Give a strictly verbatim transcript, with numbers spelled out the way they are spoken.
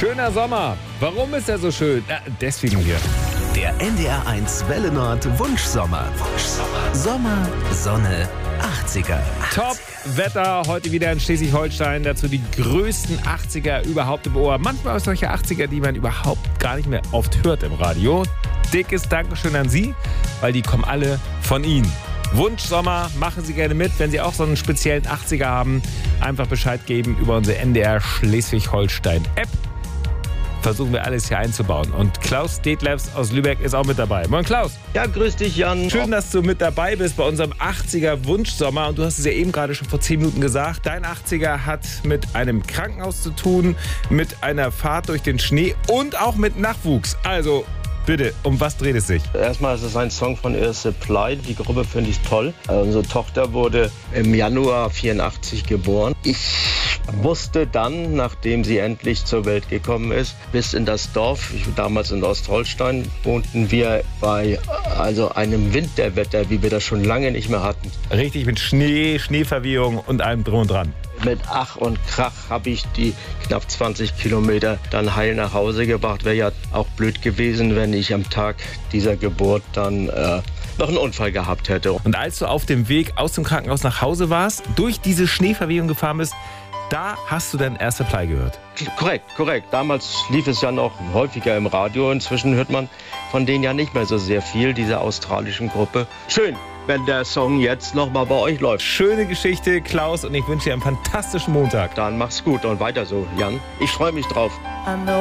Schöner Sommer. Warum ist er so schön? Ja, deswegen hier. Der N D R eins Welle Nord Wunschsommer. Wunschsommer. Sommer, Sonne, achtziger. Top-Wetter heute wieder in Schleswig-Holstein. Dazu die größten achtziger überhaupt im Ohr. Manchmal auch solche achtziger, die man überhaupt gar nicht mehr oft hört im Radio. Dickes Dankeschön an Sie, weil die kommen alle von Ihnen. Wunschsommer, machen Sie gerne mit. Wenn Sie auch so einen speziellen achtziger haben, einfach Bescheid geben über unsere N D R Schleswig-Holstein-App. Versuchen wir alles hier einzubauen. Und Klaus Detlefs aus Lübeck ist auch mit dabei. Moin Klaus. Ja, grüß dich Jan. Schön, dass du mit dabei bist bei unserem achtziger Wunschsommer. Und du hast es ja eben gerade schon vor zehn Minuten gesagt. Dein achtziger hat mit einem Krankenhaus zu tun, mit einer Fahrt durch den Schnee und auch mit Nachwuchs. Also bitte, um was dreht es sich? Erstmal ist es ein Song von Air Supply. Die Gruppe finde ich toll. Unsere Tochter wurde im Januar vierundachtzig geboren. Ich musste dann, nachdem sie endlich zur Welt gekommen ist, bis in das Dorf, ich, damals in Ostholstein, wohnten wir bei also einem Winterwetter, wie wir das schon lange nicht mehr hatten. Richtig, mit Schnee, Schneeverwehung und allem drum und dran. Mit Ach und Krach habe ich die knapp zwanzig Kilometer dann heil nach Hause gebracht. Wäre ja auch blöd gewesen, wenn ich am Tag dieser Geburt dann äh, noch einen Unfall gehabt hätte. Und als du auf dem Weg aus dem Krankenhaus nach Hause warst, durch diese Schneeverwehung gefahren bist, da hast du dann Air Supply gehört. Korrekt, korrekt. Damals lief es ja noch häufiger im Radio. Inzwischen hört man von denen ja nicht mehr so sehr viel, dieser australischen Gruppe. Schön, wenn der Song jetzt nochmal bei euch läuft. Schöne Geschichte, Klaus, und ich wünsche dir einen fantastischen Montag. Dann mach's gut und weiter so, Jan. Ich freue mich drauf.